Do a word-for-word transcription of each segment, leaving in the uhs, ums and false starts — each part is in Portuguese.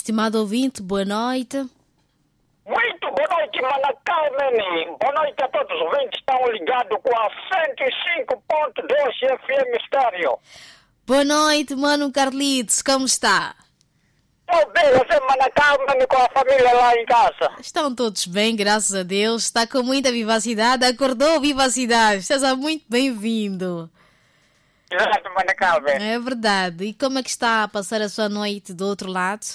Estimado ouvinte, boa noite. Muito boa noite, Mana Carmen. Boa noite a todos os ouvintes que estão ligados com a cento e cinco ponto dois F M Estéreo. Boa noite, Mano Carlitos, como está? Estou bem, você, Mana Carmen, com a família lá em casa. Estão todos bem, graças a Deus. Está com muita vivacidade, acordou vivacidade. Seja muito bem-vindo. Exato, Mana Carmen. É verdade. E como é que está a passar a sua noite do outro lado?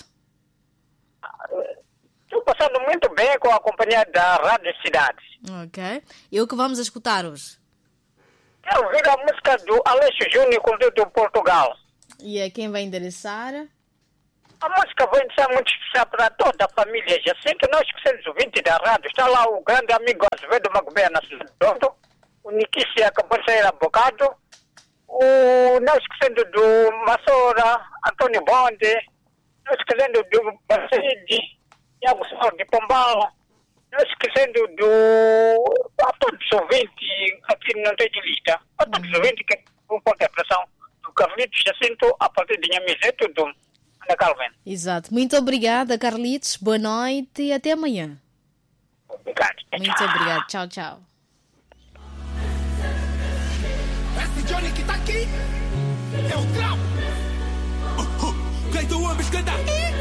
Estou passando muito bem com a companhia da Rádio Cidade. Ok. E o que vamos escutar hoje? Quero ouvir a música do Aleixo Júnior com o do Portugal. E a quem vai endereçar? A música vai ser muito especial para toda a família. Já sei que nós que somos ouvintes da rádio. Está lá o grande amigo Azevedo Magobé na cidade de Toronto. O Nikice acabou de sair há bocado. O nós que sendo do Massora, Antônio Bonde. Nós que sendo do Bacide, Iago Sor de Pombal. Nós que sendo do... A todos os ouvintes, aqui não tem de lista. A todos os ouvintes que vão pôr a pressão do Carlitos Jacinto a partir de Nhamize, tudo. Ana Calvin. Exato. Muito obrigada, Carlitos. Boa noite e até amanhã. Obrigado. Muito Tchau. obrigada. Tchau, tchau. Esse Johnny que tá aqui é o Trau. Quem tu amas cantar?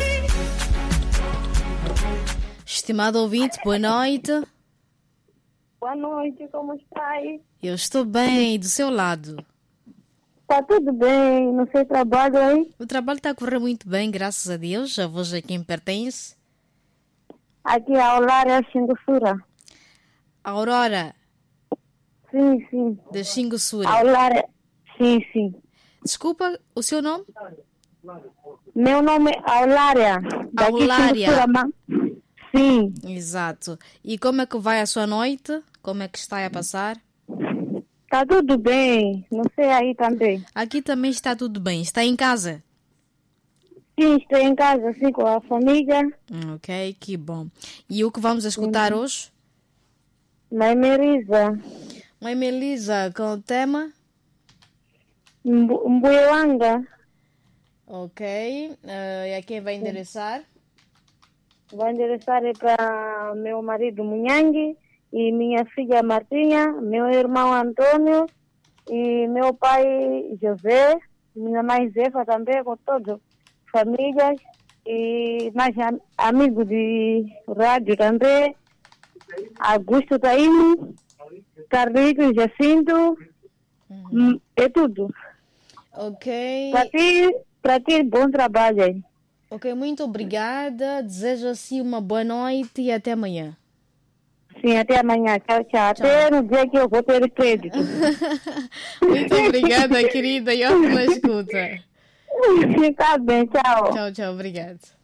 Estimado ouvinte, boa noite. Boa noite, como está aí? Eu estou bem, do seu lado. Está tudo bem, no seu trabalho aí? O trabalho está a correr muito bem, graças a Deus. A voz a quem pertence? Aqui a Olária Xingussura. Aurora, Sim, sim. da Xingussura. A Olária, sim, sim. Desculpa, o seu nome? Meu nome é Aulária. Daqui Aulária. Xingussura, ma- Sim, Exato. E como é que vai a sua noite? Como é que está a passar? está tudo bem. Não sei aí também. Aqui também está tudo bem. Está em casa? Sim, estou em casa, assim, com a família. Hum, Ok, que bom. E o que vamos escutar hoje? Mãe Merisa. Mãe Melisa, com o tema? Mbu- Mbuiwanga. Ok. eh, e a quem vai endereçar? Vou endereçar para meu marido Munhangue e minha filha Martinha, meu irmão Antônio e meu pai José, minha mãe Zefa também, com todas famílias e mais am- amigos de rádio também, Augusto Taíno, Carlitos Jacinto, hum, é tudo. Ok. Para ti, para ti, bom trabalho aí. Ok, muito obrigada. Desejo assim uma boa noite e até amanhã. Sim, até amanhã. Tchau, tchau. Até no dia que eu vou ter crédito. Muito obrigada, querida, e ótima escuta. Tá bem, tchau. Tchau, tchau, obrigada.